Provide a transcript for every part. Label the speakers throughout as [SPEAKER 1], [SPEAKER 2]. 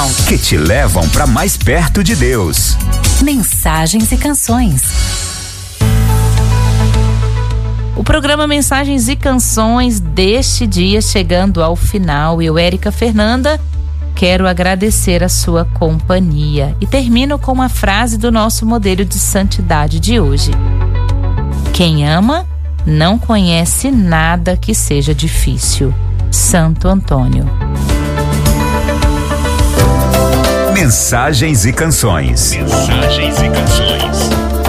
[SPEAKER 1] que te levam para mais perto de Deus.
[SPEAKER 2] Mensagens e canções. O programa Mensagens e Canções deste dia chegando ao final. Eu, Érica Fernanda, quero agradecer a sua companhia e termino com uma frase do nosso modelo de santidade de hoje. Quem ama não conhece nada que seja difícil. Santo Antônio.
[SPEAKER 1] Mensagens e canções. Mensagens e canções.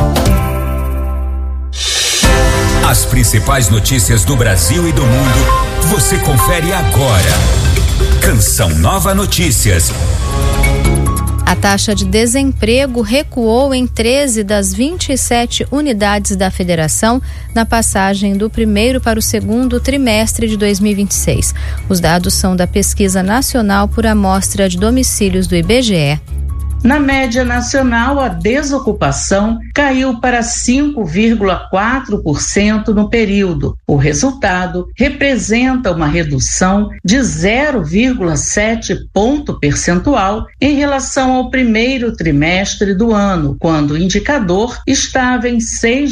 [SPEAKER 1] As principais notícias do Brasil e do mundo, você confere agora. Canção Nova Notícias.
[SPEAKER 3] A taxa de desemprego recuou em 13 das 27 unidades da federação na passagem do primeiro para o segundo trimestre de 2026. Os dados são da Pesquisa Nacional por Amostra de Domicílios do IBGE.
[SPEAKER 4] Na média nacional, a desocupação caiu para 5,4% no período. O resultado representa uma redução de 0,7 ponto percentual em relação ao primeiro trimestre do ano, quando o indicador estava em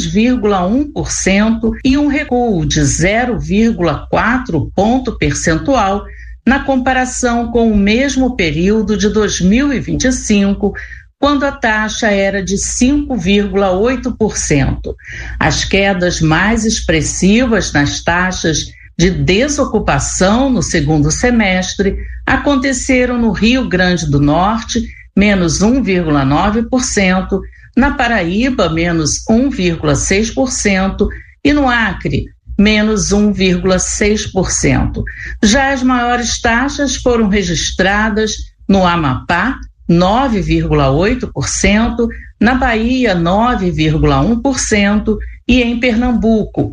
[SPEAKER 4] 6,1% e um recuo de 0,4 ponto percentual na comparação com o mesmo período de 2025, quando a taxa era de 5,8%. As quedas mais expressivas nas taxas de desocupação no segundo semestre aconteceram no Rio Grande do Norte, menos 1,9%, na Paraíba, menos 1,6%, e no Acre, menos 1,6%. Já as maiores taxas foram registradas no Amapá, 9,8%, na Bahia, 9,1% e em Pernambuco,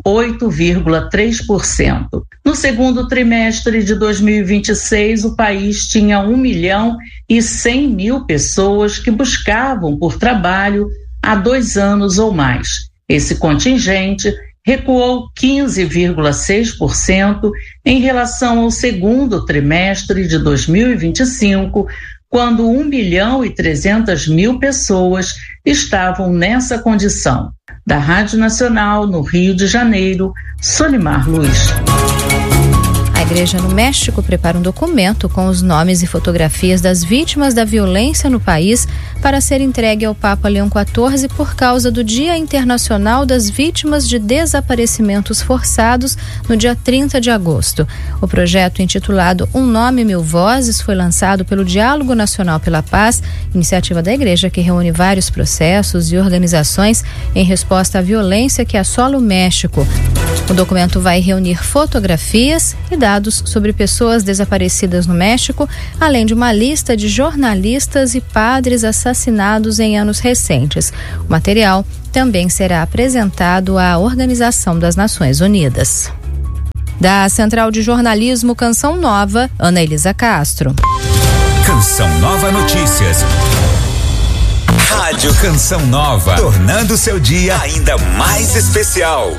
[SPEAKER 4] 8,3%. No segundo trimestre de 2026, o país tinha 1.100.000 pessoas que buscavam por trabalho há 2 anos ou mais. Esse contingente recuou 15,6% em relação ao segundo trimestre de 2025, quando 1.300.000 pessoas estavam nessa condição. Da Rádio Nacional, no Rio de Janeiro, Solimar Luz.
[SPEAKER 3] A Igreja no México prepara um documento com os nomes e fotografias das vítimas da violência no país para ser entregue ao Papa Leão XIV por causa do Dia Internacional das Vítimas de Desaparecimentos Forçados no dia 30 de agosto. O projeto, intitulado Um Nome, Mil Vozes, foi lançado pelo Diálogo Nacional pela Paz, iniciativa da Igreja que reúne vários processos e organizações em resposta à violência que assola o México. O documento vai reunir fotografias e dados sobre pessoas desaparecidas no México, além de uma lista de jornalistas e padres assassinados em anos recentes. O material também será apresentado à Organização das Nações Unidas. Da Central de Jornalismo Canção Nova, Ana Elisa Castro.
[SPEAKER 1] Canção Nova Notícias. Rádio Canção Nova, tornando seu dia ainda mais especial.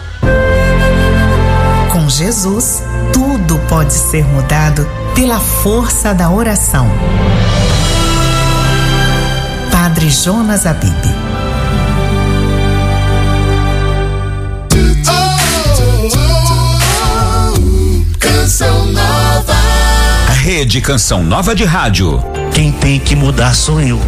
[SPEAKER 5] Com Jesus, tudo pode ser mudado pela força da oração. Padre Jonas Abib.
[SPEAKER 1] Canção Nova. A Rede Canção Nova de Rádio.
[SPEAKER 6] Quem tem que mudar sou eu.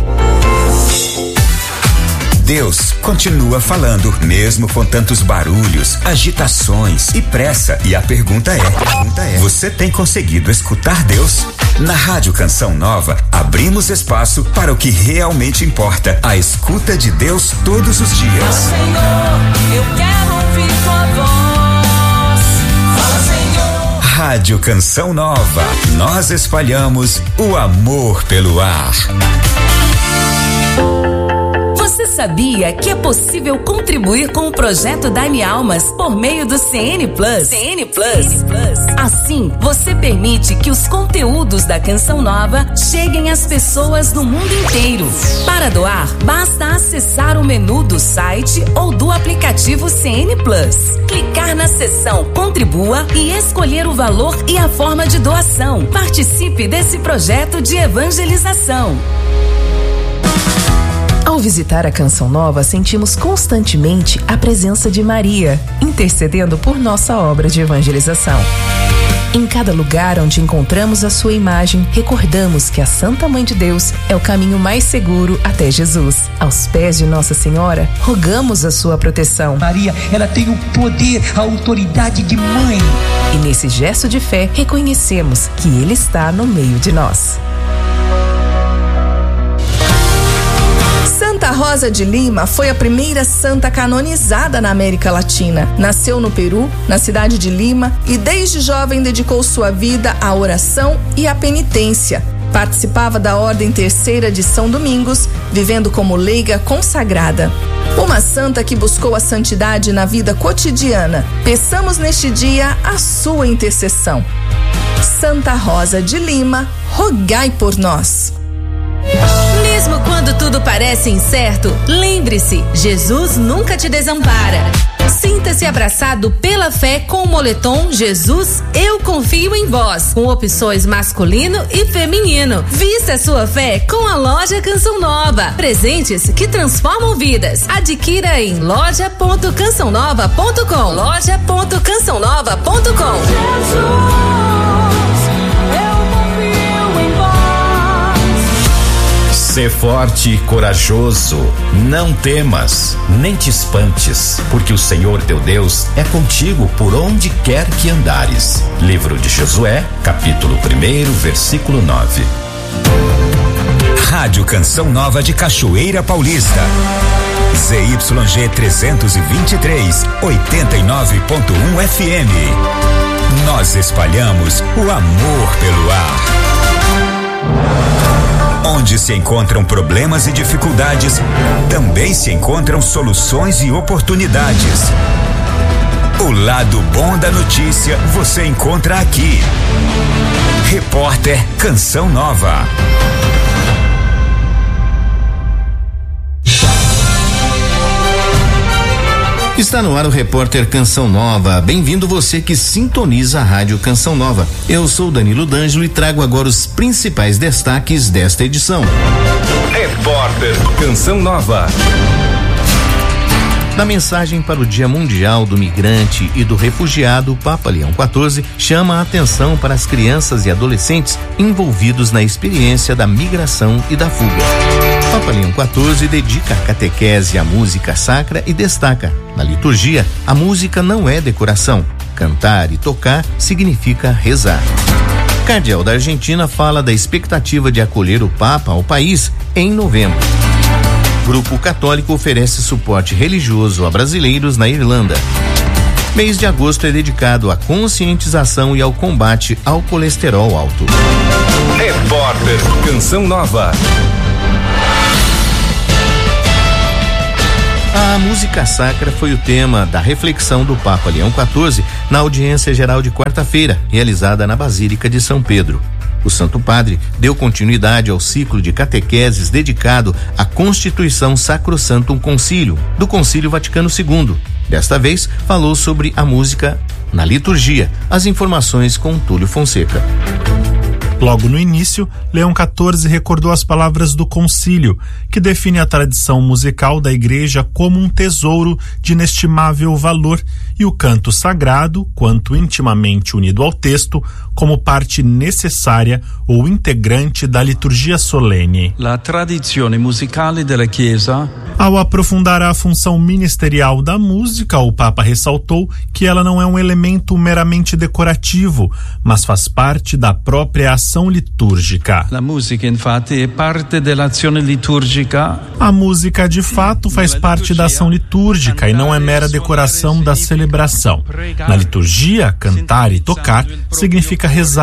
[SPEAKER 1] Deus continua falando, mesmo com tantos barulhos, agitações e pressa. E a pergunta é: você tem conseguido escutar Deus? Na Rádio Canção Nova, abrimos espaço para o que realmente importa, a escuta de Deus todos os dias.
[SPEAKER 7] Fala, Senhor, eu quero ouvir tua voz. Fala, Senhor.
[SPEAKER 1] Rádio Canção Nova, nós espalhamos o amor pelo ar.
[SPEAKER 2] Você sabe
[SPEAKER 8] sabia que é possível contribuir com o projeto Dai-me Almas por meio do CN Plus? CN Plus. Assim, você permite que os conteúdos da Canção Nova cheguem às pessoas do mundo inteiro. Para doar, basta acessar o menu do site ou do aplicativo CN Plus. Clicar na seção Contribua e escolher o valor e a forma de doação. Participe desse projeto de evangelização.
[SPEAKER 9] Ao visitar a Canção Nova, sentimos constantemente a presença de Maria, intercedendo por nossa obra de evangelização. Em cada lugar onde encontramos a sua imagem, recordamos que a Santa Mãe de Deus é o caminho mais seguro até Jesus. Aos pés de Nossa Senhora, rogamos a sua proteção.
[SPEAKER 10] Maria, ela tem o poder, a autoridade de mãe.
[SPEAKER 9] E nesse gesto de fé, reconhecemos que Ele está no meio de nós.
[SPEAKER 11] Santa Rosa de Lima foi a primeira santa canonizada na América Latina. Nasceu no Peru, na cidade de Lima, e desde jovem dedicou sua vida à oração e à penitência. Participava da Ordem Terceira de São Domingos, vivendo como leiga consagrada. Uma santa que buscou a santidade na vida cotidiana. Peçamos neste dia a sua intercessão. Santa Rosa de Lima, rogai por nós.
[SPEAKER 8] Mesmo quando tudo parece incerto, lembre-se, Jesus nunca te desampara. Sinta-se abraçado pela fé com o moletom Jesus, eu confio em vós, com opções masculino e feminino. Vista a sua fé com a loja Canção Nova. Presentes que transformam vidas. Adquira em loja.cançãonova.com. loja.cançãonova.com.
[SPEAKER 1] Sê forte e corajoso, não temas, nem te espantes, porque o Senhor teu Deus é contigo por onde quer que andares. Livro de Josué, capítulo 1, versículo 9. Rádio Canção Nova de Cachoeira Paulista. ZYG 323, 89.1 FM. Nós espalhamos o amor pelo ar. Onde se encontram problemas e dificuldades, também se encontram soluções e oportunidades. O lado bom da notícia você encontra aqui. Repórter Canção Nova.
[SPEAKER 12] Está no ar o Repórter Canção Nova. Bem-vindo você que sintoniza a Rádio Canção Nova. Eu sou Danilo D'Angelo e trago agora os principais destaques desta edição.
[SPEAKER 1] Repórter Canção Nova.
[SPEAKER 12] Na mensagem para o Dia Mundial do Migrante e do Refugiado, o Papa Leão XIV chama a atenção para as crianças e adolescentes envolvidos na experiência da migração e da fuga. Papa Leão XIV dedica a catequese à música sacra e destaca: na liturgia, a música não é decoração. Cantar e tocar significa rezar. Cardeal da Argentina fala da expectativa de acolher o Papa ao país em novembro. Grupo Católico oferece suporte religioso a brasileiros na Irlanda. Mês de agosto é dedicado à conscientização e ao combate ao colesterol alto.
[SPEAKER 1] Repórter Canção Nova.
[SPEAKER 12] A música sacra foi o tema da reflexão do Papa Leão XIV na audiência geral de quarta-feira, realizada na Basílica de São Pedro. O Santo Padre deu continuidade ao ciclo de catequeses dedicado à Constituição Sacrosanctum Concilium, do Concílio Vaticano II. Desta vez, falou sobre a música na liturgia. As informações com Túlio Fonseca.
[SPEAKER 13] Logo no início, Leão XIV recordou as palavras do concílio, que define a tradição musical da Igreja como um tesouro de inestimável valor e o canto sagrado, quanto intimamente unido ao texto, como parte necessária ou integrante da liturgia solene.
[SPEAKER 14] La tradizione musicale della Chiesa.
[SPEAKER 13] Ao aprofundar a função ministerial da música, o Papa ressaltou que ela não é um elemento meramente decorativo, mas faz parte da própria ação litúrgica.
[SPEAKER 14] La musica, infatti, è parte dell'azione liturgica.
[SPEAKER 13] A música, de fato, faz parte da ação litúrgica e não é mera decoração da celebração. Na liturgia, cantar e tocar significa rezar,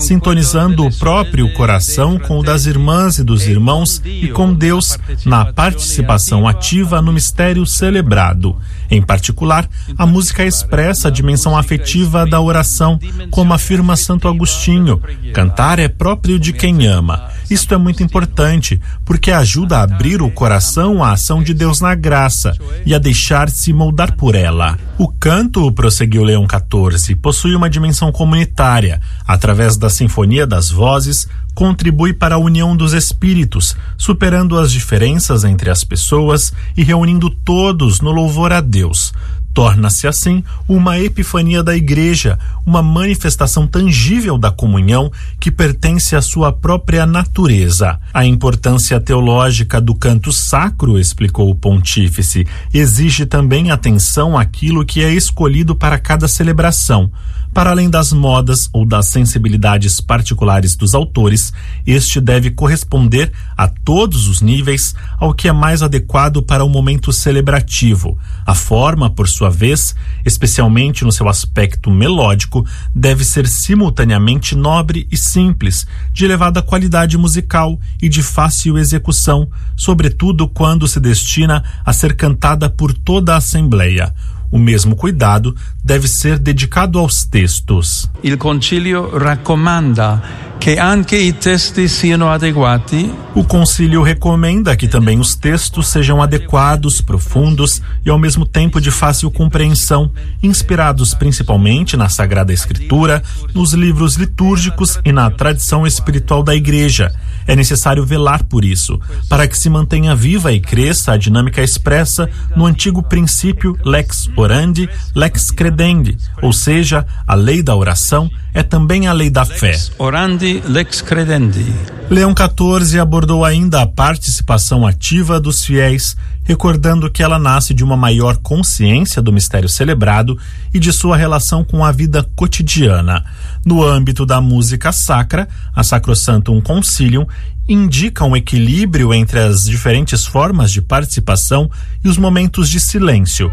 [SPEAKER 13] sintonizando o próprio coração com o das irmãs e dos irmãos e com Deus na participação ativa no mistério celebrado. Em particular, a música expressa a dimensão afetiva da oração, como afirma Santo Agostinho: cantar é próprio de quem ama. Isto é muito importante, porque ajuda a abrir o coração à ação de Deus na graça e a deixar-se moldar por ela. O canto, prosseguiu Leão XIV, possui uma dimensão comunitária. Através da sinfonia das vozes, contribui para a união dos espíritos, superando as diferenças entre as pessoas e reunindo todos no louvor a Deus. Torna-se assim uma epifania da Igreja, uma manifestação tangível da comunhão que pertence à sua própria natureza. A importância teológica do canto sacro, explicou o pontífice, exige também atenção àquilo que é escolhido para cada celebração. Para além das modas ou das sensibilidades particulares dos autores, este deve corresponder a todos os níveis ao que é mais adequado para o momento celebrativo. A forma, por sua vez, especialmente no seu aspecto melódico, deve ser simultaneamente nobre e simples, de elevada qualidade musical e de fácil execução, sobretudo quando se destina a ser cantada por toda a Assembleia. O mesmo cuidado deve ser dedicado aos textos.
[SPEAKER 14] Il concilio raccomanda che anche i testi siano adeguati.
[SPEAKER 13] O concílio recomenda que também os textos sejam adequados, profundos e ao mesmo tempo de fácil compreensão, inspirados principalmente na Sagrada Escritura, nos livros litúrgicos e na tradição espiritual da Igreja. É necessário velar por isso, para que se mantenha viva e cresça a dinâmica expressa no antigo princípio lex orandi, lex credendi, ou seja, a lei da oração é também a lei da fé.
[SPEAKER 14] Orandi, lex credendi.
[SPEAKER 13] Leão XIV abordou ainda a participação ativa dos fiéis, recordando que ela nasce de uma maior consciência do mistério celebrado e de sua relação com a vida cotidiana. No âmbito da música sacra, a Sacrosanctum Concilium indica um equilíbrio entre as diferentes formas de participação e os momentos de silêncio.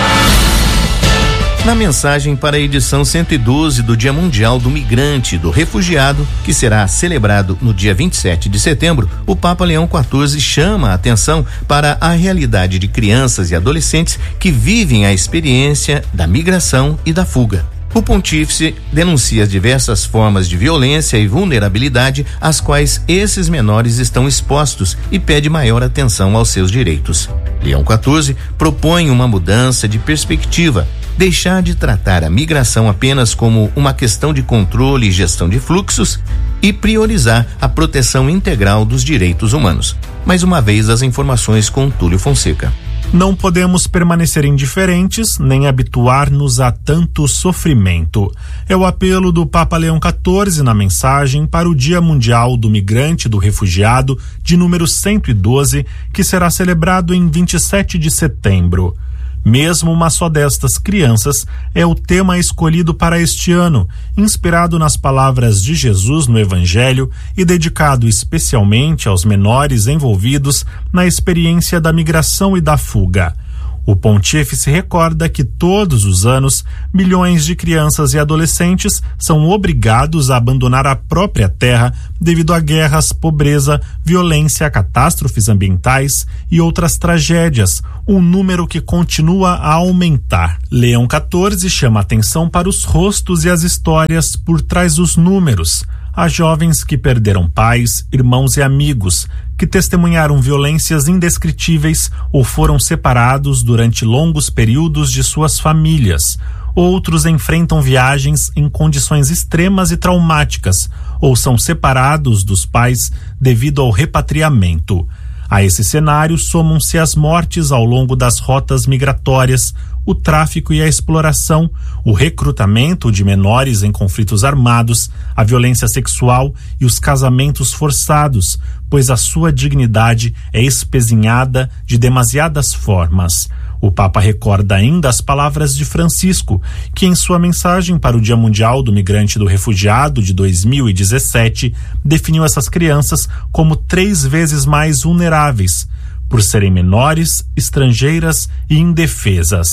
[SPEAKER 12] Na mensagem para a edição 112 do Dia Mundial do Migrante e do Refugiado, que será celebrado no dia 27 de setembro, o Papa Leão XIV chama a atenção para a realidade de crianças e adolescentes que vivem a experiência da migração e da fuga. O pontífice denuncia as diversas formas de violência e vulnerabilidade às quais esses menores estão expostos e pede maior atenção aos seus direitos. Leão XIV propõe uma mudança de perspectiva, deixar de tratar a migração apenas como uma questão de controle e gestão de fluxos e priorizar a proteção integral dos direitos humanos. Mais uma vez, as informações com Túlio Fonseca.
[SPEAKER 13] Não podemos permanecer indiferentes nem habituar-nos a tanto sofrimento. É o apelo do Papa Leão XIV na mensagem para o Dia Mundial do Migrante e do Refugiado, de número 112, que será celebrado em 27 de setembro. Mesmo uma só destas crianças é o tema escolhido para este ano, inspirado nas palavras de Jesus no Evangelho e dedicado especialmente aos menores envolvidos na experiência da migração e da fuga. O pontífice recorda que todos os anos milhões de crianças e adolescentes são obrigados a abandonar a própria terra devido a guerras, pobreza, violência, catástrofes ambientais e outras tragédias, um número que continua a aumentar. Leão XIV chama atenção para os rostos e as histórias por trás dos números. Há jovens que perderam pais, irmãos e amigos, que testemunharam violências indescritíveis ou foram separados durante longos períodos de suas famílias. Outros enfrentam viagens em condições extremas e traumáticas, ou são separados dos pais devido ao repatriamento. A esse cenário somam-se as mortes ao longo das rotas migratórias, o tráfico e a exploração, o recrutamento de menores em conflitos armados, a violência sexual e os casamentos forçados, pois a sua dignidade é espezinhada de demasiadas formas. O Papa recorda ainda as palavras de Francisco, que em sua mensagem para o Dia Mundial do Migrante e do Refugiado de 2017 definiu essas crianças como 3 vezes mais vulneráveis, por serem menores, estrangeiras e indefesas.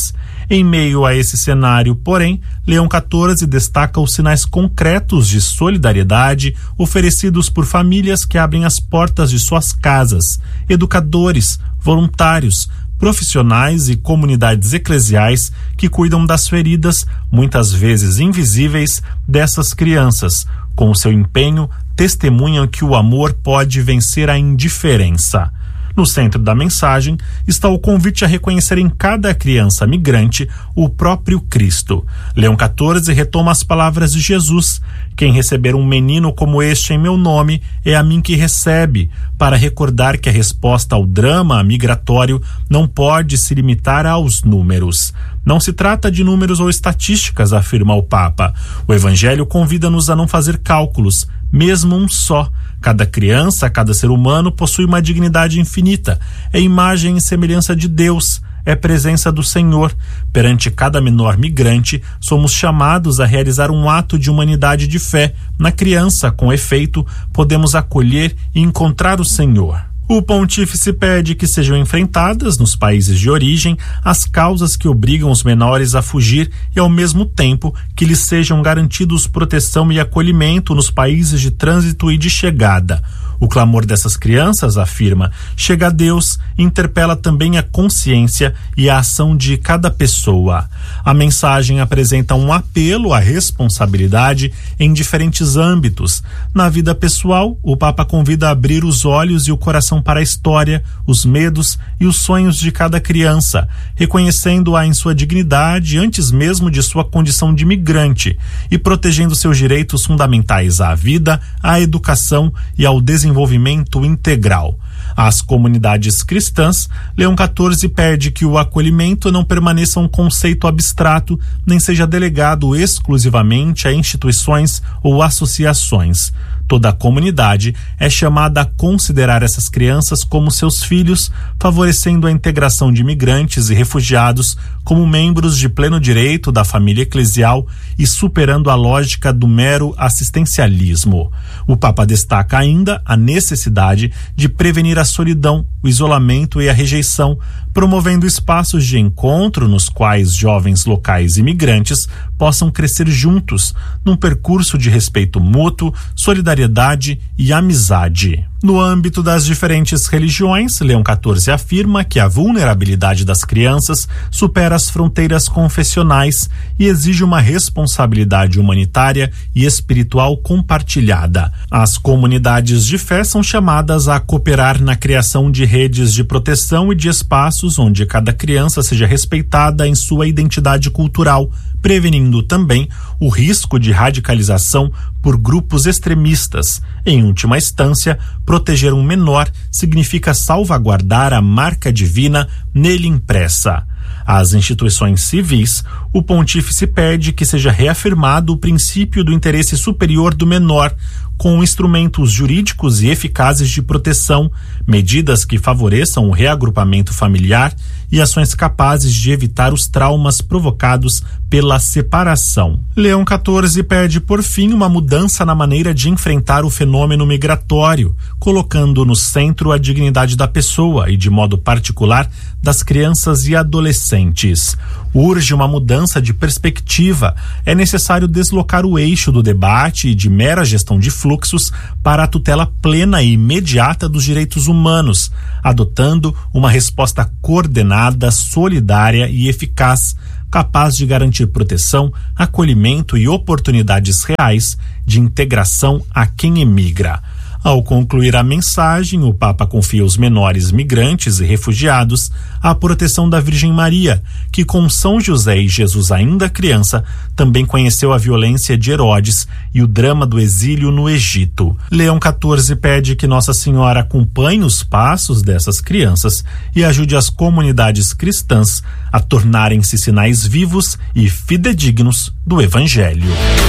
[SPEAKER 13] Em meio a esse cenário, porém, Leão XIV destaca os sinais concretos de solidariedade oferecidos por famílias que abrem as portas de suas casas, educadores, voluntários, profissionais e comunidades eclesiais que cuidam das feridas, muitas vezes invisíveis, dessas crianças. Com o seu empenho, testemunham que o amor pode vencer a indiferença. No centro da mensagem está o convite a reconhecer em cada criança migrante o próprio Cristo. Leão XIV retoma as palavras de Jesus: quem receber um menino como este em meu nome, é a mim que recebe, para recordar que a resposta ao drama migratório não pode se limitar aos números. Não se trata de números ou estatísticas, afirma o Papa. O Evangelho convida-nos a não fazer cálculos, mesmo um só. Cada criança, cada ser humano possui uma dignidade infinita, é imagem e semelhança de Deus, é presença do Senhor. Perante cada menor migrante, somos chamados a realizar um ato de humanidade de fé. Na criança, com efeito, podemos acolher e encontrar o Senhor. O pontífice pede que sejam enfrentadas, nos países de origem, as causas que obrigam os menores a fugir e, ao mesmo tempo, que lhes sejam garantidos proteção e acolhimento nos países de trânsito e de chegada. O clamor dessas crianças, afirma, chega a Deus e interpela também a consciência e a ação de cada pessoa. A mensagem apresenta um apelo à responsabilidade em diferentes âmbitos. Na vida pessoal, o Papa convida a abrir os olhos e o coração para a história, os medos e os sonhos de cada criança, reconhecendo-a em sua dignidade antes mesmo de sua condição de migrante e protegendo seus direitos fundamentais à vida, à educação e ao desenvolvimento integral. Às comunidades cristãs, Leão XIV pede que o acolhimento não permaneça um conceito abstrato, nem seja delegado exclusivamente a instituições ou associações. Toda a comunidade é chamada a considerar essas crianças como seus filhos, favorecendo a integração de migrantes e refugiados como membros de pleno direito da família eclesial e superando a lógica do mero assistencialismo. O Papa destaca ainda a necessidade de prevenir a solidão, o isolamento e a rejeição, promovendo espaços de encontro nos quais jovens locais e migrantes possam crescer juntos, num percurso de respeito mútuo, solidariedade e amizade. No âmbito das diferentes religiões, Leão XIV afirma que a vulnerabilidade das crianças supera as fronteiras confessionais e exige uma responsabilidade humanitária e espiritual compartilhada. As comunidades de fé são chamadas a cooperar na criação de redes de proteção e de espaços onde cada criança seja respeitada em sua identidade cultural, prevenindo também o risco de radicalização por grupos extremistas. Em última instância, proteger um menor significa salvaguardar a marca divina nele impressa. Às instituições civis, o pontífice pede que seja reafirmado o princípio do interesse superior do menor, com instrumentos jurídicos e eficazes de proteção, medidas que favoreçam o reagrupamento familiar e ações capazes de evitar os traumas provocados pela separação. Leão XIV pede, por fim, uma mudança na maneira de enfrentar o fenômeno migratório, colocando no centro a dignidade da pessoa e, de modo particular, das crianças e adolescentes. Urge uma mudança de perspectiva. É necessário deslocar o eixo do debate e de mera gestão de fluxos para a tutela plena e imediata dos direitos humanos, adotando uma resposta coordenada, solidária e eficaz, capaz de garantir proteção, acolhimento e oportunidades reais de integração a quem emigra. Ao concluir a mensagem, o Papa confia aos menores migrantes e refugiados a proteção da Virgem Maria, que com São José e Jesus ainda criança, também conheceu a violência de Herodes e o drama do exílio no Egito. Leão XIV pede que Nossa Senhora acompanhe os passos dessas crianças e ajude as comunidades cristãs a tornarem-se sinais vivos e fidedignos do Evangelho.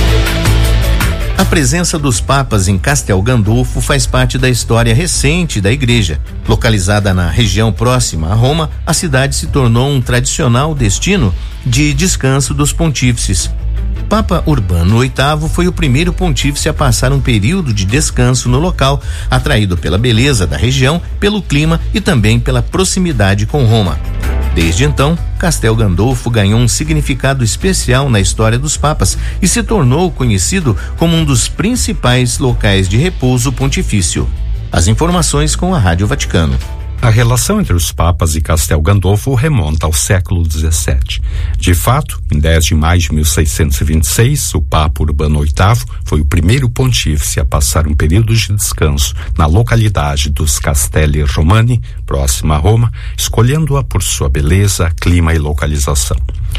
[SPEAKER 12] A presença dos papas em Castel Gandolfo faz parte da história recente da igreja. Localizada na região próxima a Roma, a cidade se tornou um tradicional destino de descanso dos pontífices. Papa Urbano VIII foi o primeiro pontífice a passar um período de descanso no local, atraído pela beleza da região, pelo clima e também pela proximidade com Roma. Desde então, Castel Gandolfo ganhou um significado especial na história dos papas e se tornou conhecido como um dos principais locais de repouso pontifício. As informações com a Rádio Vaticano.
[SPEAKER 15] A relação entre os papas e Castel Gandolfo remonta ao século XVII. De fato, em 10 de maio de 1626, o Papa Urbano VIII foi o primeiro pontífice a passar um período de descanso na localidade dos Castelli Romani, próxima a Roma, escolhendo-a por sua beleza, clima e localização.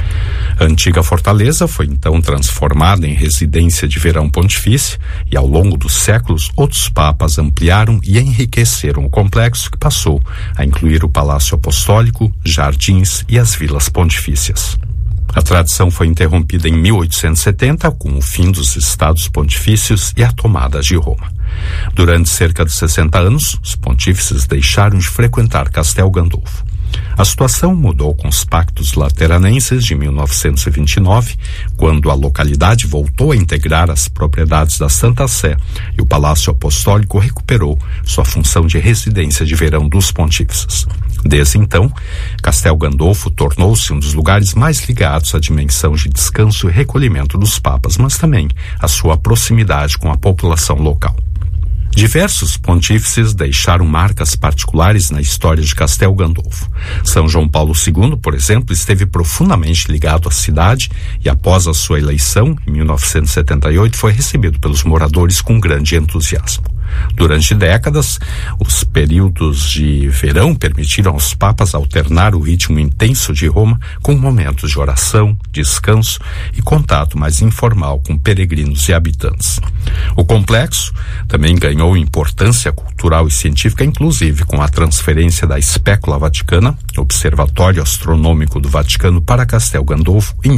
[SPEAKER 15] A antiga fortaleza foi então transformada em residência de verão pontifícia e, ao longo dos séculos, outros papas ampliaram e enriqueceram o complexo, que passou a incluir o Palácio Apostólico, jardins e as vilas pontifícias. A tradição foi interrompida em 1870 com o fim dos estados pontifícios e a tomada de Roma. Durante cerca de 60 anos, os pontífices deixaram de frequentar Castel Gandolfo. A situação mudou com os Pactos Lateranenses de 1929, quando a localidade voltou a integrar as propriedades da Santa Sé e o Palácio Apostólico recuperou sua função de residência de verão dos pontífices. Desde então, Castel Gandolfo tornou-se um dos lugares mais ligados à dimensão de descanso e recolhimento dos papas, mas também à sua proximidade com a população local. Diversos pontífices deixaram marcas particulares na história de Castel Gandolfo. São João Paulo II, por exemplo, esteve profundamente ligado à cidade e, após a sua eleição, em 1978, foi recebido pelos moradores com grande entusiasmo. Durante décadas, os períodos de verão permitiram aos papas alternar o ritmo intenso de Roma com momentos de oração, descanso e contato mais informal com peregrinos e habitantes. O complexo também ganhou importância cultural e científica, inclusive com a transferência da Specula Vaticana, Observatório Astronômico do Vaticano, para Castel Gandolfo em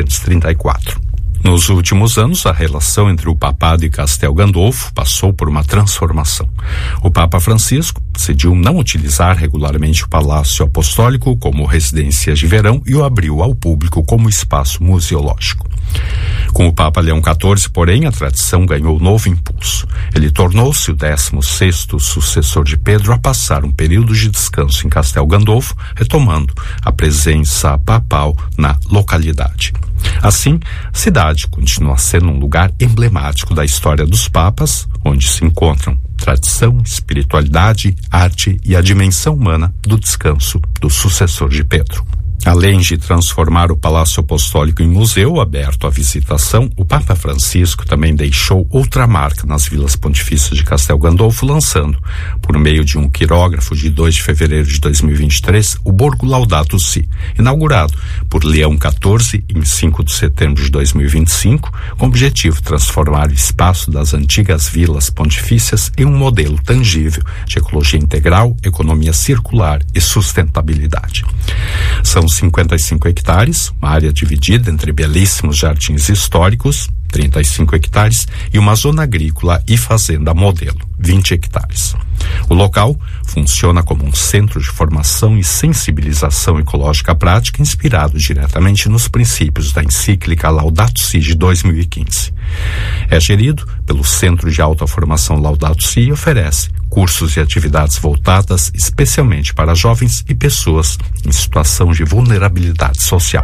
[SPEAKER 15] 1934. Nos últimos anos, a relação entre o papado e Castel Gandolfo passou por uma transformação. O Papa Francisco decidiu não utilizar regularmente o Palácio Apostólico como residência de verão e o abriu ao público como espaço museológico. Com o Papa Leão XIV, porém, a tradição ganhou novo impulso. Ele tornou-se o 16º sucessor de Pedro a passar um período de descanso em Castel Gandolfo, retomando a presença papal na localidade. Assim, a cidade continua sendo um lugar emblemático da história dos papas, onde se encontram tradição, espiritualidade, arte e a dimensão humana do descanso do sucessor de Pedro. Além de transformar o Palácio Apostólico em museu aberto à visitação, o Papa Francisco também deixou outra marca nas vilas pontifícias de Castel Gandolfo, lançando, por meio de um quirógrafo de 2 de fevereiro de 2023, o Borgo Laudato Si, inaugurado por Leão XIV em 5 de setembro de 2025, com o objetivo de transformar o espaço das antigas vilas pontifícias em um modelo tangível de ecologia integral, economia circular e sustentabilidade. São 55 hectares, uma área dividida entre belíssimos jardins históricos, 35 hectares, e uma zona agrícola e fazenda modelo, 20 hectares. O local funciona como um centro de formação e sensibilização ecológica prática inspirado diretamente nos princípios da encíclica Laudato Si de 2015. É gerido pelo Centro de Alta Formação Laudato Si e oferece cursos e atividades voltadas especialmente para jovens e pessoas em situação de vulnerabilidade social.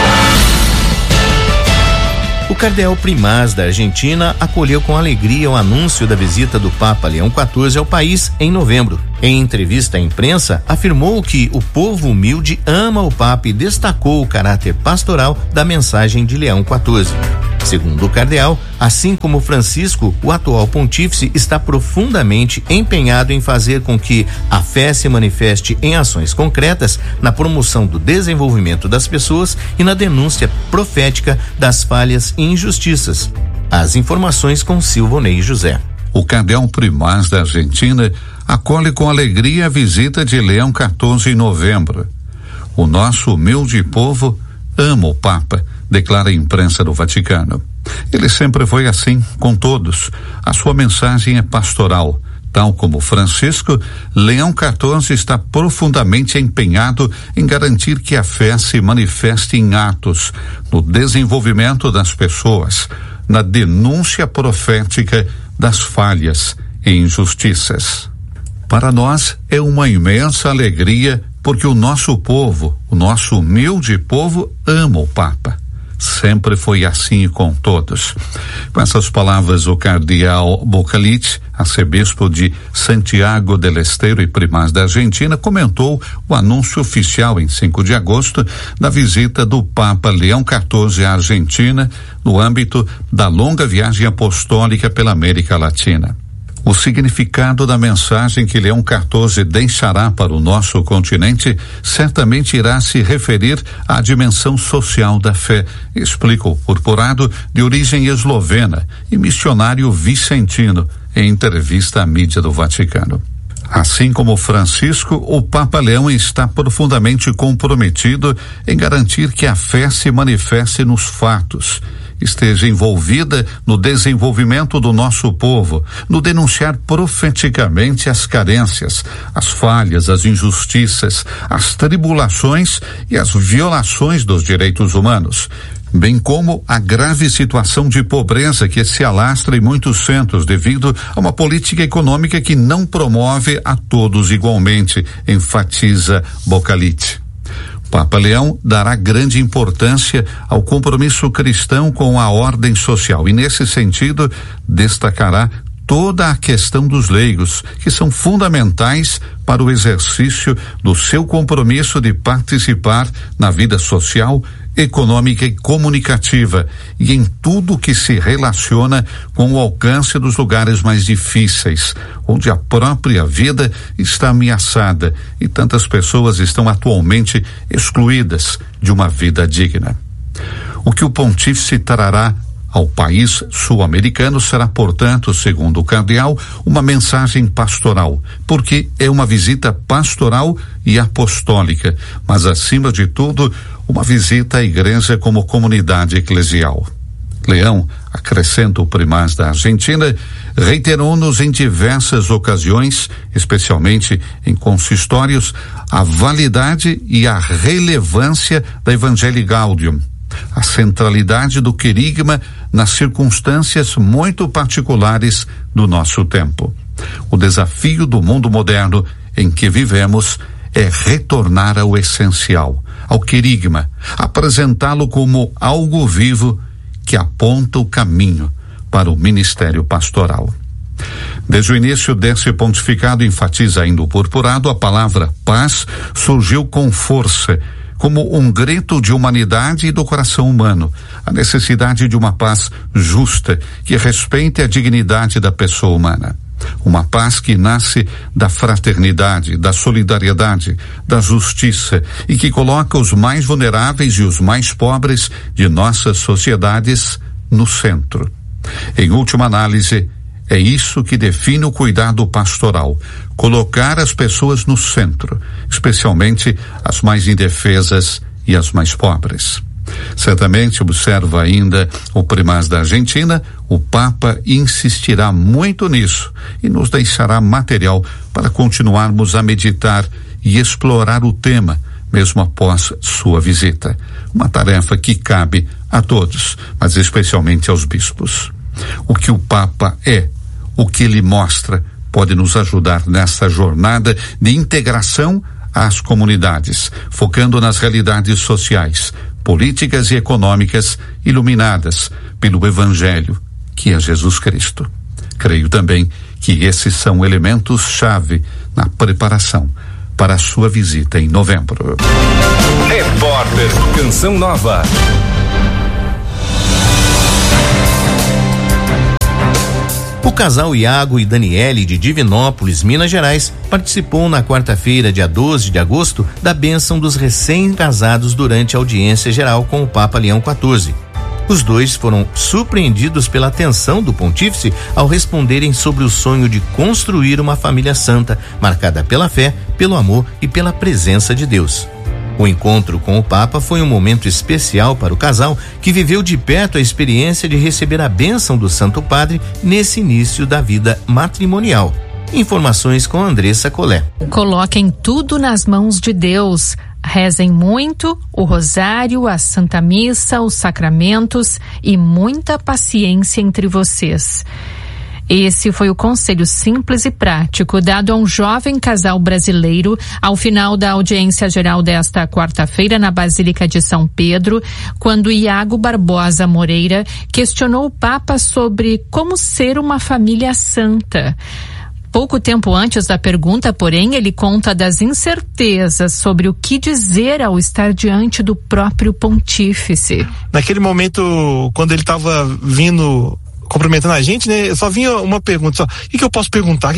[SPEAKER 12] O cardeal Primaz da Argentina acolheu com alegria o anúncio da visita do Papa Leão XIV ao país em novembro. Em entrevista à imprensa, afirmou que o povo humilde ama o Papa e destacou o caráter pastoral da mensagem de Leão XIV. Segundo o cardeal, assim como Francisco, o atual pontífice está profundamente empenhado em fazer com que a fé se manifeste em ações concretas na promoção do desenvolvimento das pessoas e na denúncia profética das falhas e injustiças. As informações com Silvonei José.
[SPEAKER 16] O cardeal Primaz da Argentina acolhe com alegria a visita de Leão XIV em novembro. O nosso humilde povo ama o Papa, declara a imprensa do Vaticano. Ele sempre foi assim, com todos. A sua mensagem é pastoral. Tal como Francisco, Leão XIV está profundamente empenhado em garantir que a fé se manifeste em atos, no desenvolvimento das pessoas, na denúncia profética das falhas e injustiças. Para nós é uma imensa alegria porque o nosso povo, o nosso humilde povo, ama o Papa. Sempre foi assim com todos. Com essas palavras, o cardeal Bocalit, arcebispo de Santiago del Estero e primaz da Argentina, comentou o anúncio oficial em 5 de agosto da visita do Papa Leão XIV à Argentina no âmbito da longa viagem apostólica pela América Latina. O significado da mensagem que Leão XIV deixará para o nosso continente certamente irá se referir à dimensão social da fé, explica o purpurado de origem eslovena e missionário vicentino em entrevista à mídia do Vaticano. Assim como Francisco, o Papa Leão está profundamente comprometido em garantir que a fé se manifeste nos fatos, esteja envolvida no desenvolvimento do nosso povo, no denunciar profeticamente as carências, as falhas, as injustiças, as tribulações e as violações dos direitos humanos, bem como a grave situação de pobreza que se alastra em muitos centros devido a uma política econômica que não promove a todos igualmente, enfatiza Bocalit. Papa Leão dará grande importância ao compromisso cristão com a ordem social e, nesse sentido, destacará toda a questão dos leigos, que são fundamentais para o exercício do seu compromisso de participar na vida social, econômica e comunicativa e em tudo que se relaciona com o alcance dos lugares mais difíceis, onde a própria vida está ameaçada e tantas pessoas estão atualmente excluídas de uma vida digna. O que o pontífice trará ao país sul-americano será, portanto, segundo o cardeal, uma mensagem pastoral, porque é uma visita pastoral e apostólica, mas, acima de tudo, uma visita à igreja como comunidade eclesial. Leão, acrescenta o primaz da Argentina, reiterou-nos em diversas ocasiões, especialmente em consistórios, a validade e a relevância da Evangelii Gaudium, a centralidade do querigma nas circunstâncias muito particulares do nosso tempo. O desafio do mundo moderno em que vivemos é retornar ao essencial, ao querigma, apresentá-lo como algo vivo que aponta o caminho para o ministério pastoral. Desde o início desse pontificado, enfatiza ainda o purpurado, a palavra paz surgiu com força, como um grito de humanidade e do coração humano, a necessidade de uma paz justa, que respeite a dignidade da pessoa humana. Uma paz que nasce da fraternidade, da solidariedade, da justiça e que coloca os mais vulneráveis e os mais pobres de nossas sociedades no centro. Em última análise, é isso que define o cuidado pastoral: colocar as pessoas no centro, especialmente as mais indefesas e as mais pobres. Certamente, observa ainda o primaz da Argentina, o Papa insistirá muito nisso e nos deixará material para continuarmos a meditar e explorar o tema, mesmo após sua visita. Uma tarefa que cabe a todos, mas especialmente aos bispos. O que o Papa é, o que ele mostra, pode nos ajudar nessa jornada de integração às comunidades, focando nas realidades sociais, políticas e econômicas iluminadas pelo Evangelho, que é Jesus Cristo. Creio também que esses são elementos-chave na preparação para a sua visita em novembro.
[SPEAKER 1] Repórter Canção Nova.
[SPEAKER 12] O casal Iago e Daniele de Divinópolis, Minas Gerais, participou na quarta-feira, dia 12 de agosto, da bênção dos recém-casados durante a audiência geral com o Papa Leão XIV. Os dois foram surpreendidos pela atenção do pontífice ao responderem sobre o sonho de construir uma família santa, marcada pela fé, pelo amor e pela presença de Deus. O encontro com o Papa foi um momento especial para o casal, que viveu de perto a experiência de receber a bênção do Santo Padre nesse início da vida matrimonial. Informações com Andressa Colé.
[SPEAKER 17] Coloquem tudo nas mãos de Deus. Rezem muito, o rosário, a Santa Missa, os sacramentos e muita paciência entre vocês. Esse foi o conselho simples e prático dado a um jovem casal brasileiro ao final da audiência geral desta quarta-feira na Basílica de São Pedro, quando Iago Barbosa Moreira questionou o Papa sobre como ser uma família santa. Pouco tempo antes da pergunta, porém, ele conta das incertezas sobre o que dizer ao estar diante do próprio pontífice.
[SPEAKER 18] Naquele momento, quando ele estava vindo cumprimentando a gente, né? Só vinha uma pergunta, o que eu posso perguntar?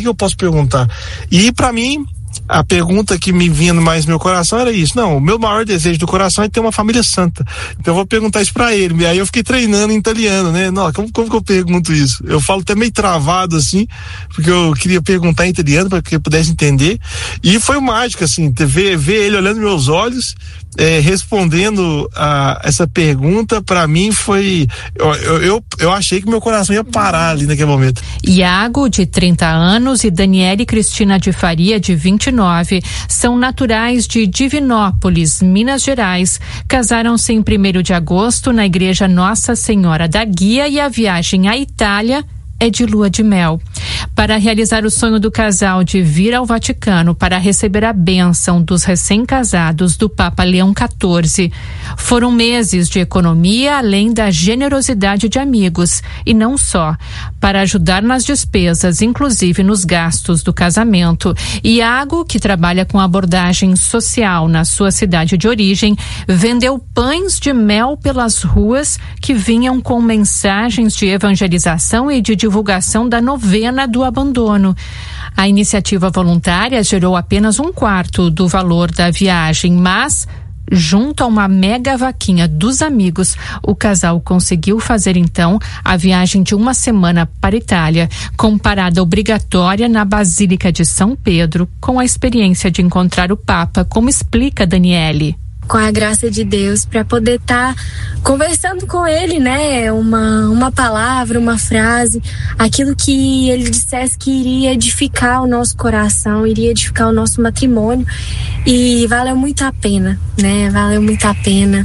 [SPEAKER 18] E para mim, a pergunta que me vinha mais no meu coração era isso. Não, o meu maior desejo do coração é ter uma família santa. Então eu vou perguntar isso pra ele. E aí eu fiquei treinando em italiano, né? Não, como que eu pergunto isso? Eu falo até meio travado, assim, porque eu queria perguntar em italiano para que eu pudesse entender. E foi mágico, assim, ver ele olhando nos meus olhos, respondendo a essa pergunta, pra mim foi... Eu achei que meu coração ia parar ali naquele momento.
[SPEAKER 17] Iago, de 30 anos, e Daniele Cristina de Faria, de 29, são naturais de Divinópolis, Minas Gerais. Casaram-se em 1º de agosto na Igreja Nossa Senhora da Guia e a viagem à Itália é de lua de mel. Para realizar o sonho do casal de vir ao Vaticano para receber a bênção dos recém-casados do Papa Leão XIV, foram meses de economia além da generosidade de amigos, e não só. Para ajudar nas despesas, inclusive nos gastos do casamento, Iago, que trabalha com abordagem social na sua cidade de origem, vendeu pães de mel pelas ruas que vinham com mensagens de evangelização e de divulgação da novena do abandono. A iniciativa voluntária gerou apenas 1/4 do valor da viagem, mas, junto a uma mega vaquinha dos amigos, o casal conseguiu fazer então a viagem de 1 semana para a Itália, com parada obrigatória na Basílica de São Pedro, com a experiência de encontrar o Papa, como explica Daniele.
[SPEAKER 19] Com a graça de Deus, para poder estar conversando com ele, né? Uma palavra, uma frase, aquilo que ele dissesse que iria edificar o nosso coração, iria edificar o nosso matrimônio, e valeu muito a pena, né? Valeu muito a pena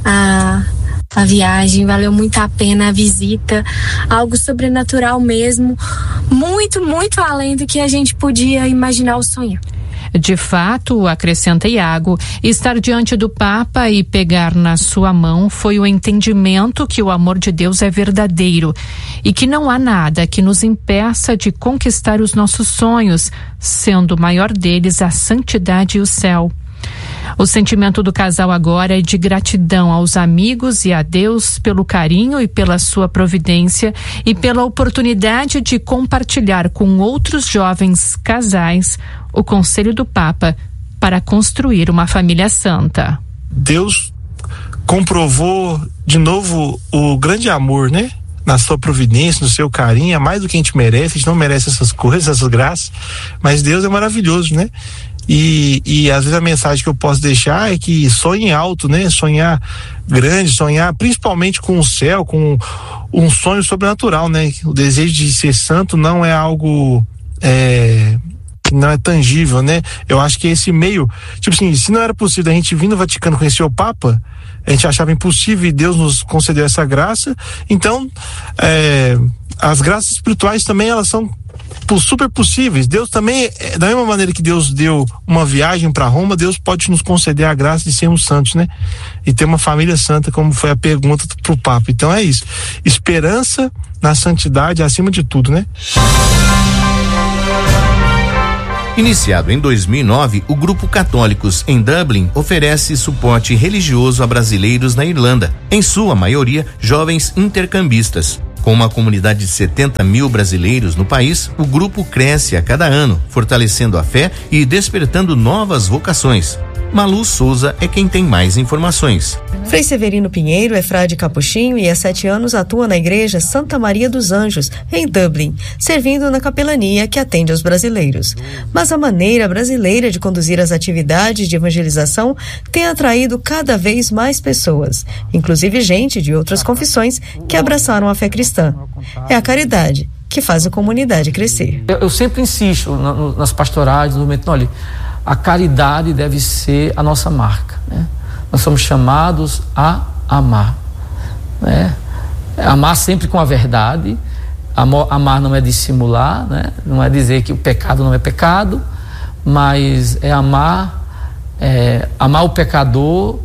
[SPEAKER 19] a viagem, valeu muito a pena a visita, algo sobrenatural mesmo, muito, muito além do que a gente podia imaginar ou sonhar.
[SPEAKER 17] De fato, acrescenta Iago, estar diante do Papa e pegar na sua mão foi o entendimento que o amor de Deus é verdadeiro e que não há nada que nos impeça de conquistar os nossos sonhos, sendo o maior deles a santidade e o céu. O sentimento do casal agora é de gratidão aos amigos e a Deus pelo carinho e pela sua providência e pela oportunidade de compartilhar com outros jovens casais o conselho do Papa para construir uma família santa.
[SPEAKER 18] Deus comprovou de novo o grande amor, né? Na sua providência, no seu carinho, é mais do que a gente merece. A gente não merece essas coisas, essas graças, mas Deus é maravilhoso, né? E às vezes a mensagem que eu posso deixar é que sonhe alto, né? Sonhar grande, sonhar principalmente com o céu, com um sonho sobrenatural, né? O desejo de ser santo não é algo que não é tangível, né? Eu acho que esse meio, tipo assim, se não era possível a gente vir no Vaticano conhecer o Papa, a gente achava impossível e Deus nos concedeu essa graça. Então, as graças espirituais também, elas são super possíveis. Deus também, da mesma maneira que Deus deu uma viagem para Roma, Deus pode nos conceder a graça de sermos santos, né? E ter uma família santa, como foi a pergunta pro Papa. Então é isso. Esperança na santidade acima de tudo, né?
[SPEAKER 12] Iniciado em 2009, o Grupo Católicos em Dublin oferece suporte religioso a brasileiros na Irlanda, em sua maioria jovens intercambistas. Com uma comunidade de 70 mil brasileiros no país, o grupo cresce a cada ano, fortalecendo a fé e despertando novas vocações. Malu Souza é quem tem mais informações.
[SPEAKER 20] Frei Severino Pinheiro é frade capuchinho e há 7 anos atua na igreja Santa Maria dos Anjos, em Dublin, servindo na capelania que atende aos brasileiros. Mas a maneira brasileira de conduzir as atividades de evangelização tem atraído cada vez mais pessoas, inclusive gente de outras confissões que abraçaram a fé cristã. É a caridade que faz a comunidade crescer.
[SPEAKER 21] Eu sempre insisto nas pastorais, no momento, olha, a caridade deve ser a nossa marca, né? Nós somos chamados a amar, né? Amar sempre com a verdade, Amar não é dissimular, né? Não é dizer que o pecado não é pecado, mas é amar o pecador,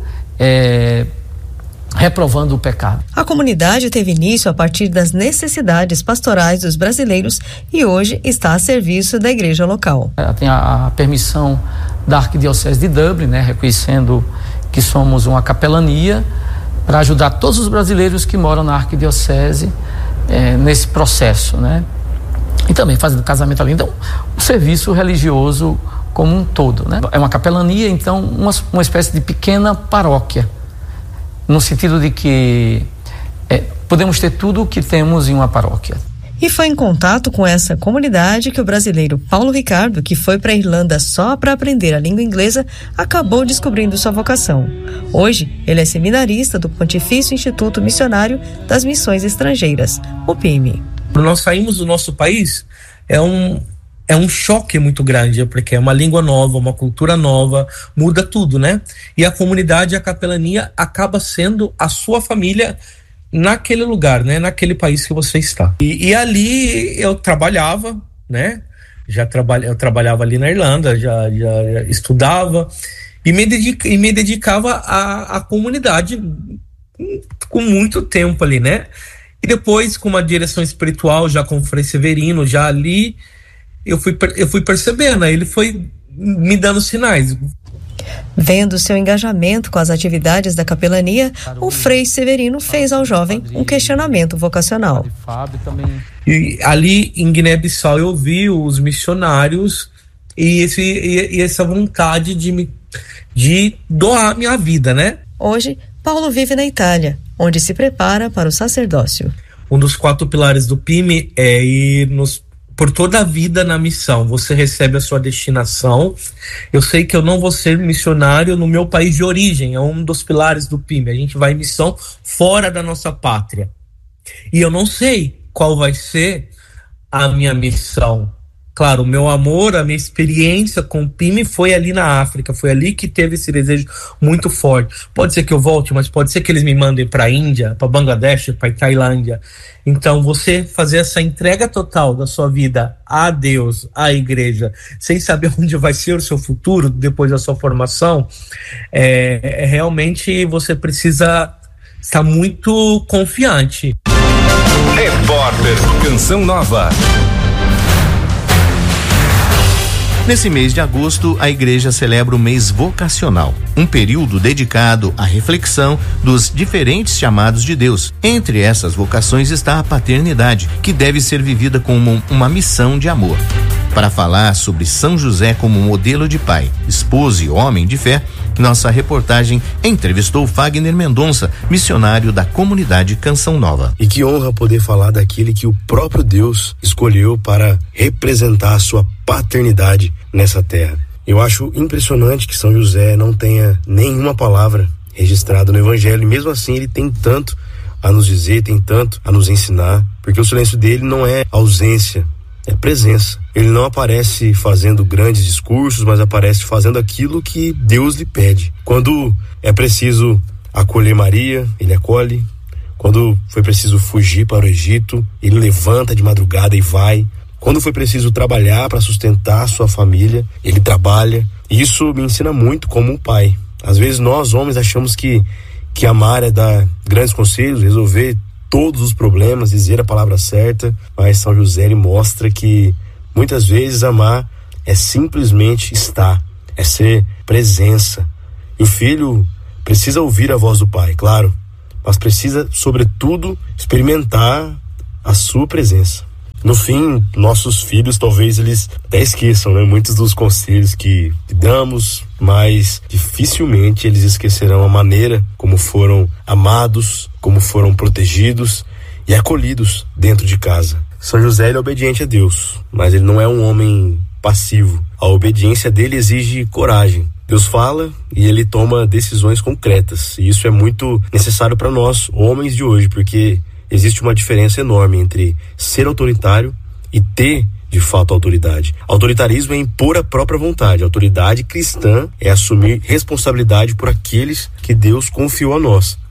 [SPEAKER 21] reprovando o pecado.
[SPEAKER 20] A comunidade teve início a partir das necessidades pastorais dos brasileiros e hoje está a serviço da igreja local.
[SPEAKER 21] Tem a permissão da Arquidiocese de Dublin, né, reconhecendo que somos uma capelania para ajudar todos os brasileiros que moram na Arquidiocese nesse processo, né? E também fazendo casamento ali. Então, o serviço religioso como um todo, né? É uma capelania, então, uma espécie de pequena paróquia, no sentido de que podemos ter tudo o que temos em uma paróquia.
[SPEAKER 20] E foi em contato com essa comunidade que o brasileiro Paulo Ricardo, que foi para a Irlanda só para aprender a língua inglesa, acabou descobrindo sua vocação. Hoje, ele é seminarista do Pontifício Instituto Missionário das Missões Estrangeiras, o PIME.
[SPEAKER 4] Quando nós saímos do nosso país, é um choque muito grande, porque é uma língua nova, uma cultura nova, muda tudo, né? E a comunidade, a capelania, acaba sendo a sua família naquele lugar, né? Naquele país que você está. E ali eu trabalhava, né? Eu trabalhava ali na Irlanda, já estudava e me dedicava à comunidade com muito tempo ali, né? E depois, com uma direção espiritual, já com o Frei Severino, já ali, eu fui percebendo, ele foi me dando sinais.
[SPEAKER 20] Vendo seu engajamento com as atividades da capelania, o Frei Severino fez ao jovem um questionamento vocacional.
[SPEAKER 4] E ali em Guiné-Bissau eu vi os missionários e essa vontade de doar minha vida, né?
[SPEAKER 20] Hoje, Paulo vive na Itália, onde se prepara para o sacerdócio.
[SPEAKER 4] Um dos 4 pilares do PIME é ir por toda a vida na missão. Você recebe a sua destinação. Eu sei que eu não vou ser missionário no meu país de origem, é um dos pilares do PIME. A gente vai em missão fora da nossa pátria. E eu não sei qual vai ser a minha missão. Claro, o meu amor, a minha experiência com o PIME foi ali na África, foi ali que teve esse desejo muito forte. Pode ser que eu volte, mas pode ser que eles me mandem para a Índia, para Bangladesh, para Tailândia. Então, você fazer essa entrega total da sua vida a Deus, à igreja, sem saber onde vai ser o seu futuro depois da sua formação, realmente você precisa estar muito confiante.
[SPEAKER 1] Repórter Canção Nova.
[SPEAKER 12] Nesse mês de agosto, a igreja celebra o mês vocacional, um período dedicado à reflexão dos diferentes chamados de Deus. Entre essas vocações está a paternidade, que deve ser vivida como uma missão de amor. Para falar sobre São José como modelo de pai, esposo e homem de fé, nossa reportagem entrevistou Fagner Mendonça, missionário da comunidade Canção Nova.
[SPEAKER 22] E que honra poder falar daquele que o próprio Deus escolheu para representar a sua paternidade nessa terra. Eu acho impressionante que São José não tenha nenhuma palavra registrada no Evangelho, e mesmo assim ele tem tanto a nos dizer, tem tanto a nos ensinar, porque o silêncio dele não é ausência, é presença. Ele não aparece fazendo grandes discursos, mas aparece fazendo aquilo que Deus lhe pede. Quando é preciso acolher Maria, ele acolhe. Quando foi preciso fugir para o Egito, ele levanta de madrugada e vai. Quando foi preciso trabalhar para sustentar sua família, ele trabalha. Isso me ensina muito como um pai. Às vezes nós, homens, achamos que amar é dar grandes conselhos, resolver todos os problemas, dizer a palavra certa, mas São José ele mostra que muitas vezes amar é simplesmente estar, é ser presença. E o filho precisa ouvir a voz do pai, claro, mas precisa, sobretudo, experimentar a sua presença. No fim, nossos filhos talvez eles até esqueçam, né, muitos dos conselhos que damos, mas dificilmente eles esquecerão a maneira como foram amados, como foram protegidos e acolhidos dentro de casa. São José ele é obediente a Deus, mas ele não é um homem passivo. A obediência dele exige coragem. Deus fala e ele toma decisões concretas, e isso é muito necessário para nós, homens de hoje, porque existe uma diferença enorme entre ser autoritário e ter, de fato, autoridade. Autoritarismo é impor a própria vontade. A autoridade cristã é assumir responsabilidade por aqueles que Deus confiou a nós.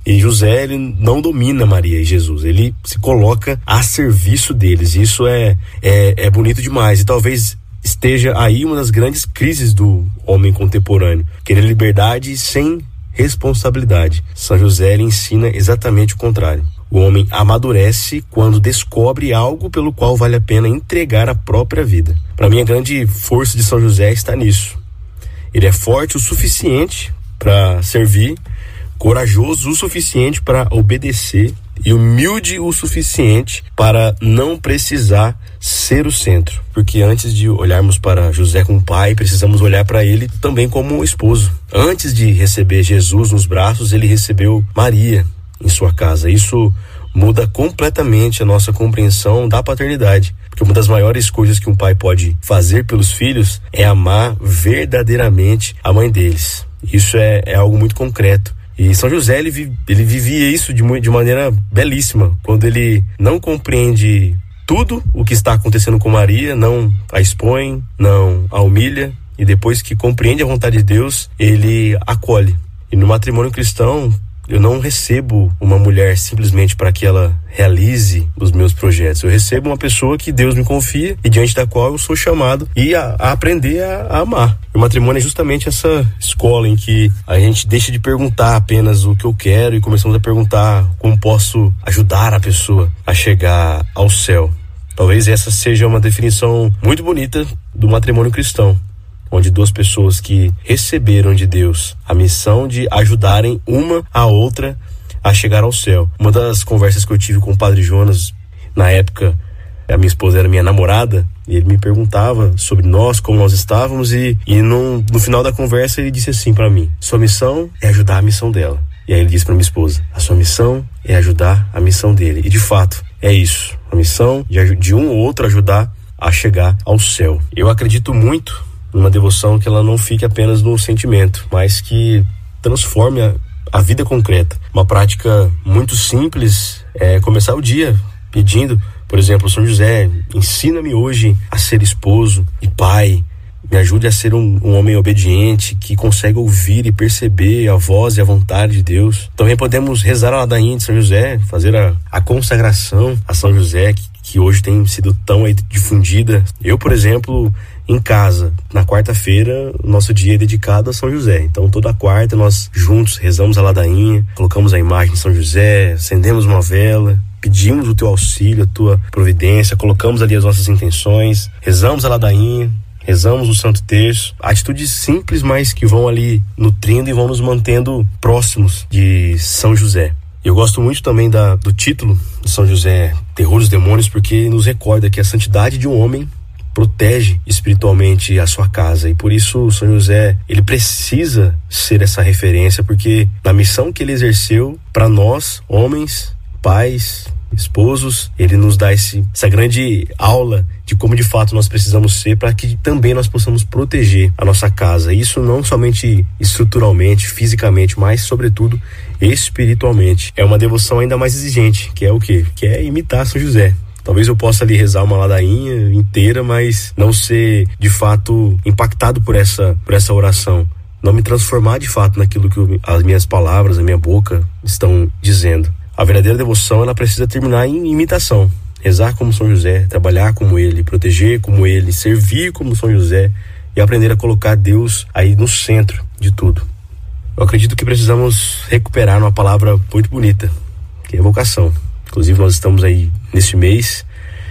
[SPEAKER 22] E José, ele não domina Maria e Jesus, ele se coloca a serviço deles. Isso é bonito demais, e talvez esteja aí uma das grandes crises do homem contemporâneo: querer liberdade sem responsabilidade. São José, ele ensina exatamente o contrário. O homem amadurece quando descobre algo pelo qual vale a pena entregar a própria vida. Para mim, a grande força de São José está nisso. Ele é forte o suficiente para servir, corajoso o suficiente para obedecer e humilde o suficiente para não precisar ser o centro. Porque antes de olharmos para José como pai, precisamos olhar para ele também como esposo. Antes de receber Jesus nos braços, ele recebeu Maria em sua casa. Isso muda completamente a nossa compreensão da paternidade. Porque uma das maiores coisas que um pai pode fazer pelos filhos é amar verdadeiramente a mãe deles. Isso é algo muito concreto. E São José, ele vivia isso de maneira belíssima, quando ele não compreende tudo o que está acontecendo com Maria, não a expõe, não a humilha, e depois que compreende a vontade de Deus, ele acolhe. E no matrimônio cristão, eu não recebo uma mulher simplesmente para que ela realize os meus projetos. Eu recebo uma pessoa que Deus me confia e diante da qual eu sou chamado a aprender a amar. O matrimônio é justamente essa escola em que a gente deixa de perguntar apenas o que eu quero e começamos a perguntar como posso ajudar a pessoa a chegar ao céu. Talvez essa seja uma definição muito bonita do matrimônio cristão, onde duas pessoas que receberam de Deus a missão de ajudarem uma a outra a chegar ao céu. Uma das conversas que eu tive com o Padre Jonas, na época a minha esposa era minha namorada, e ele me perguntava sobre nós, como nós estávamos, e no final da conversa ele disse assim para mim: sua missão é ajudar a missão dela. E aí ele disse para minha esposa: a sua missão é ajudar a missão dele. E de fato é isso, a missão de um ou outro ajudar a chegar ao céu. Eu acredito muito numa devoção que ela não fique apenas no sentimento, mas que transforme a vida concreta. Uma prática muito simples é começar o dia pedindo, por exemplo, São José, ensina-me hoje a ser esposo e pai, me ajude a ser um homem obediente, que consegue ouvir e perceber a voz e a vontade de Deus. Também podemos rezar a ladainha de São José, fazer a consagração a São José, que hoje tem sido tão difundida. Eu, por exemplo, em casa, na quarta-feira, nosso dia é dedicado a São José. Então, toda quarta nós juntos rezamos a ladainha, colocamos a imagem de São José, acendemos uma vela, pedimos o teu auxílio, a tua providência, colocamos ali as nossas intenções, rezamos a ladainha, rezamos o Santo Terço. Atitudes simples, mas que vão ali nutrindo e vão nos mantendo próximos de São José. Eu gosto muito também do título de São José, Terror dos Demônios, porque nos recorda que a santidade de um homem protege espiritualmente a sua casa, e por isso São José, ele precisa ser essa referência, porque na missão que ele exerceu para nós, homens, pais, esposos, ele nos dá essa grande aula de como de fato nós precisamos ser, para que também nós possamos proteger a nossa casa. Isso não somente estruturalmente, fisicamente, mas sobretudo espiritualmente. É uma devoção ainda mais exigente, que é o quê? Que é imitar São José. Talvez eu possa ali rezar uma ladainha inteira, mas não ser de fato impactado por essa oração. Não me transformar de fato naquilo que as minhas palavras, a minha boca estão dizendo. A verdadeira devoção, ela precisa terminar em imitação. Rezar como São José, trabalhar como ele, proteger como ele, servir como São José e aprender a colocar Deus aí no centro de tudo. Eu acredito que precisamos recuperar uma palavra muito bonita, que é vocação. Inclusive nós estamos aí nesse mês,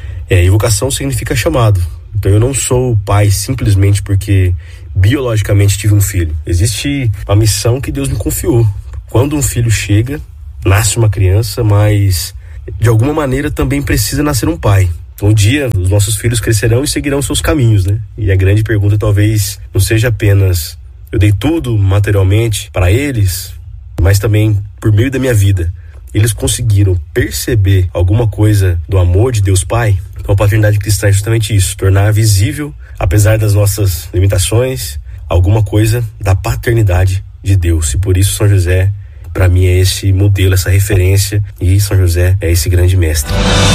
[SPEAKER 22] e vocação significa chamado. Então eu não sou pai simplesmente porque biologicamente tive um filho. Existe uma missão que Deus me confiou. Quando um filho chega, nasce uma criança, mas de alguma maneira também precisa nascer um pai. Um dia os nossos filhos crescerão e seguirão seus caminhos, né? E a grande pergunta talvez não seja apenas eu dei tudo materialmente para eles, mas também por meio da minha vida eles conseguiram perceber alguma coisa do amor de Deus Pai. Então a paternidade cristã é justamente isso, tornar visível, apesar das nossas limitações, alguma coisa da paternidade de Deus. E por isso São José, para mim, é esse modelo, essa referência, e São José é esse grande mestre.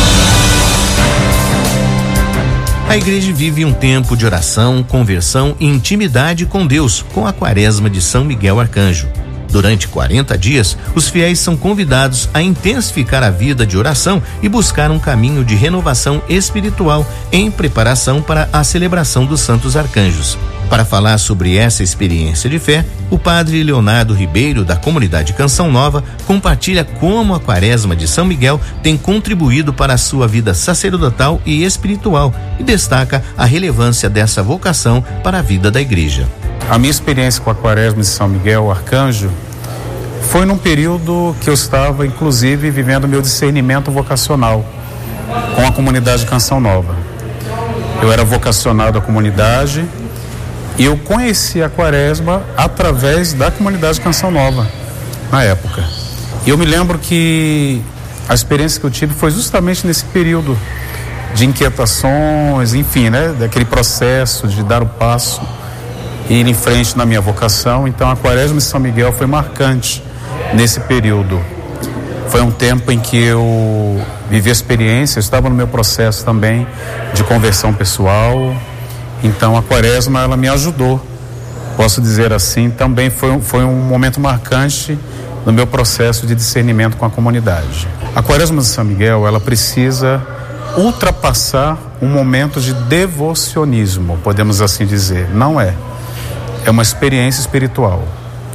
[SPEAKER 12] A igreja vive um tempo de oração, conversão e intimidade com Deus, com a Quaresma de São Miguel Arcanjo. Durante 40 dias, os fiéis são convidados a intensificar a vida de oração e buscar um caminho de renovação espiritual em preparação para a celebração dos Santos Arcanjos. Para falar sobre essa experiência de fé, o padre Leonardo Ribeiro, da comunidade Canção Nova, compartilha como a Quaresma de São Miguel tem contribuído para a sua vida sacerdotal e espiritual e destaca a relevância dessa vocação para a vida da igreja.
[SPEAKER 3] A minha experiência com a Quaresma de São Miguel, o Arcanjo, foi num período que eu estava, inclusive, vivendo meu discernimento vocacional com a comunidade Canção Nova. Eu era vocacionado à comunidade e eu conheci a Quaresma através da comunidade Canção Nova, na época. E eu me lembro que a experiência que eu tive foi justamente nesse período de inquietações, enfim, né, daquele processo de dar o passo e ir em frente na minha vocação. Então a Quaresma de São Miguel foi marcante nesse período. Foi um tempo em que eu vivi a experiência, eu estava no meu processo também de conversão pessoal. Então a Quaresma, ela me ajudou, posso dizer assim, também foi um momento marcante no meu processo de discernimento com a comunidade. A Quaresma de São Miguel, ela precisa ultrapassar um momento de devocionismo, podemos assim dizer. Não é. É uma experiência espiritual.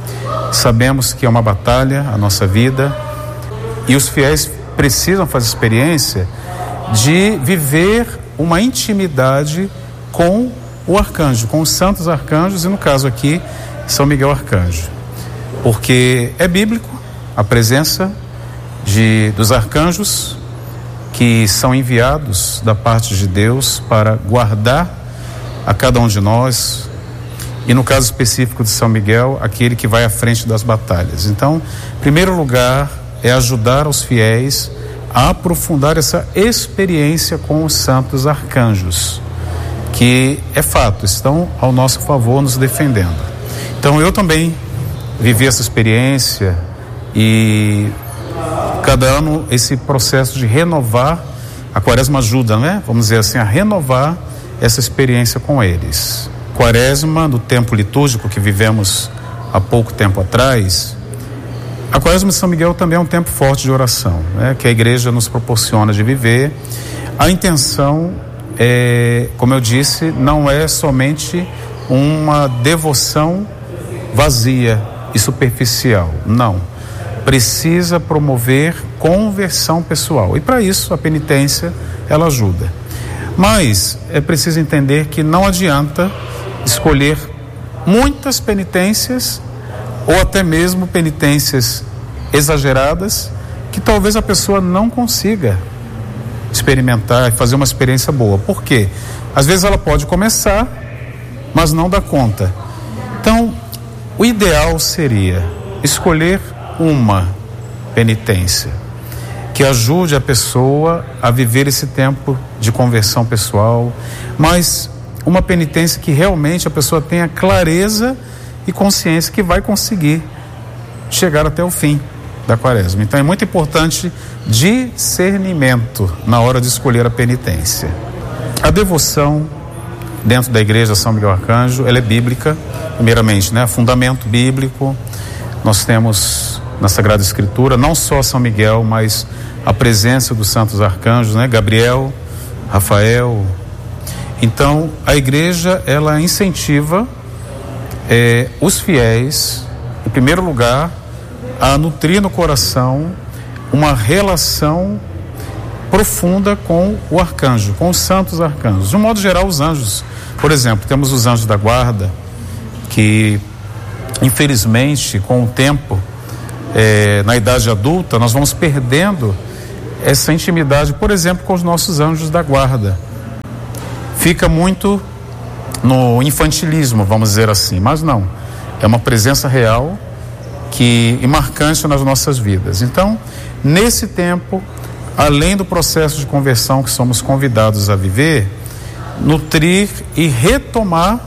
[SPEAKER 3] Sabemos que é uma batalha a nossa vida e os fiéis precisam fazer experiência de viver uma intimidade com o arcanjo, com os santos arcanjos e no caso aqui, São Miguel Arcanjo. Porque é bíblico a presença dos arcanjos que são enviados da parte de Deus para guardar a cada um de nós e no caso específico de São Miguel, aquele que vai à frente das batalhas. Então, em primeiro lugar, é ajudar os fiéis a aprofundar essa experiência com os santos arcanjos, que é fato, estão ao nosso favor nos defendendo. Então eu também vivi essa experiência e cada ano esse processo de renovar, a Quaresma ajuda, né? Vamos dizer assim, a renovar essa experiência com eles. Quaresma, no tempo litúrgico que vivemos há pouco tempo atrás, a Quaresma de São Miguel também é um tempo forte de oração, né? Que a igreja nos proporciona de viver. A intenção como eu disse, não é somente uma devoção vazia e superficial, não. Precisa promover conversão pessoal e para isso a penitência ela ajuda. Mas é preciso entender que não adianta escolher muitas penitências ou até mesmo penitências exageradas que talvez a pessoa não consiga experimentar e fazer uma experiência boa. Por quê? Às vezes ela pode começar, mas não dá conta. Então, o ideal seria escolher uma penitência que ajude a pessoa a viver esse tempo de conversão pessoal, mas uma penitência que realmente a pessoa tenha clareza e consciência que vai conseguir chegar até o fim da Quaresma. Então é muito importante discernimento na hora de escolher a penitência. A devoção dentro da igreja São Miguel Arcanjo, ela é bíblica, primeiramente, né? Fundamento bíblico. Nós temos na Sagrada Escritura não só São Miguel, mas a presença dos santos arcanjos, né? Gabriel, Rafael. Então a igreja, ela incentiva os fiéis, em primeiro lugar, a nutrir no coração uma relação profunda com o arcanjo, com os santos arcanjos. De um modo geral, os anjos, por exemplo, temos os anjos da guarda, que infelizmente com o tempo, na idade adulta, nós vamos perdendo essa intimidade, por exemplo, com os nossos anjos da guarda. Fica muito no infantilismo, vamos dizer assim, mas não, é uma presença real e marcante nas nossas vidas. Então, nesse tempo, além do processo de conversão que somos convidados a viver, nutrir e retomar